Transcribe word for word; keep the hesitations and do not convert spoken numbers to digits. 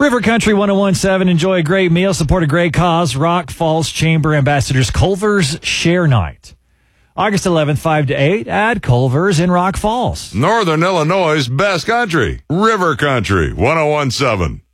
River Country ten seventeen. Enjoy a great meal. Support a great cause. Rock Falls Chamber Ambassadors Culver's Share Night. August eleventh, five to eight at Culver's in Rock Falls. Northern Illinois' best country. River Country ten seventeen.